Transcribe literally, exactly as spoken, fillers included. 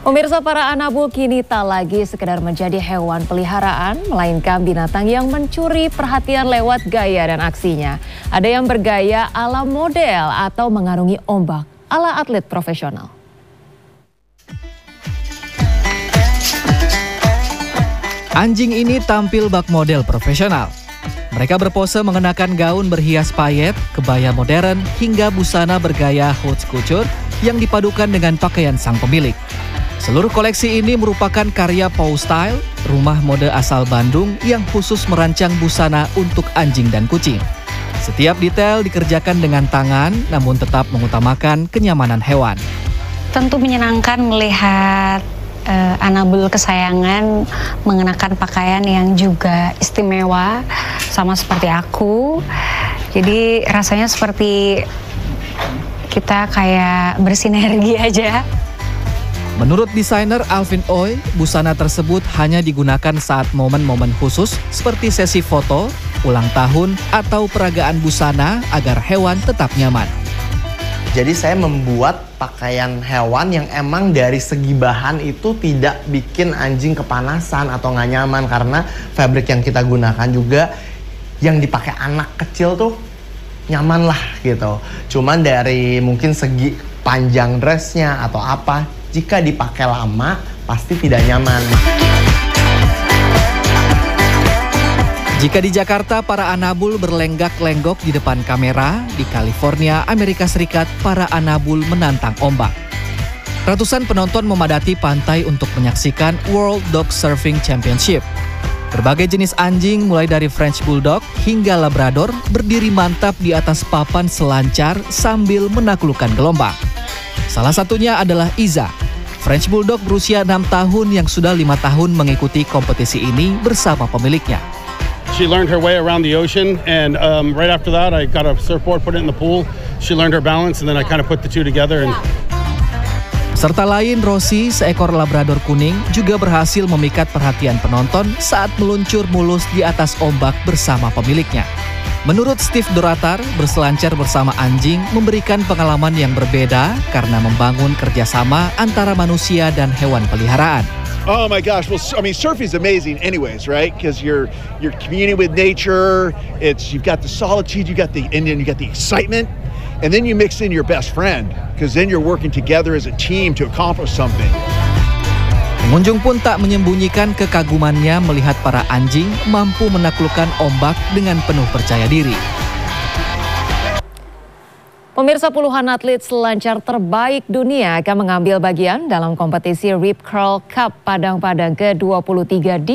Pemirsa, para anabul kini tak lagi sekedar menjadi hewan peliharaan, melainkan binatang yang mencuri perhatian lewat gaya dan aksinya. Ada yang bergaya ala model atau mengarungi ombak ala atlet profesional. Anjing ini tampil bak model profesional. Mereka berpose mengenakan gaun berhias payet, kebaya modern, hingga busana bergaya haute couture yang dipadukan dengan pakaian sang pemilik. Seluruh koleksi ini merupakan karya Paw Style, rumah mode asal Bandung yang khusus merancang busana untuk anjing dan kucing. Setiap detail dikerjakan dengan tangan, namun tetap mengutamakan kenyamanan hewan. Tentu menyenangkan melihat uh, anabul kesayangan mengenakan pakaian yang juga istimewa, sama seperti aku. Jadi rasanya seperti kita kayak bersinergi aja. Menurut desainer Alvin Oi, busana tersebut hanya digunakan saat momen-momen khusus seperti sesi foto, ulang tahun, atau peragaan busana agar hewan tetap nyaman. Jadi saya membuat pakaian hewan yang emang dari segi bahan itu tidak bikin anjing kepanasan atau nggak nyaman, karena fabric yang kita gunakan juga yang dipakai anak kecil tuh nyaman lah gitu. Cuman dari mungkin segi panjang dressnya atau apa, jika dipakai lama pasti tidak nyaman. Jika di Jakarta para anabul berlenggak-lenggok di depan kamera, di California, Amerika Serikat, para anabul menantang ombak. Ratusan penonton memadati pantai untuk menyaksikan World Dog Surfing Championship. Berbagai jenis anjing mulai dari French Bulldog hingga Labrador berdiri mantap di atas papan selancar sambil menaklukkan gelombang. Salah satunya adalah Iza, French Bulldog berusia enam tahun yang sudah lima tahun mengikuti kompetisi ini bersama pemiliknya. She learned her way around the ocean, and um, right after that I got a surfboard, put it in the pool. She learned her balance, and then I kind of put the two together. And... Serta lain, Rosie, seekor Labrador kuning, juga berhasil memikat perhatian penonton saat meluncur mulus di atas ombak bersama pemiliknya. Menurut Steve Doratar, berselancar bersama anjing memberikan pengalaman yang berbeda karena membangun kerjasama antara manusia dan hewan peliharaan. Oh my gosh, well, I mean, surfing is amazing anyways, right? Because you're you're communing with nature. It's you've got the solitude, you got the and then you got the excitement, and then you mix in your best friend, because then you're working together as a team to accomplish something. Pengunjung pun tak menyembunyikan kekagumannya melihat para anjing mampu menaklukkan ombak dengan penuh percaya diri. Pemirsa, puluhan atlet selancar terbaik dunia akan mengambil bagian dalam kompetisi Rip Curl Cup Padang Padang ke dua puluh tiga di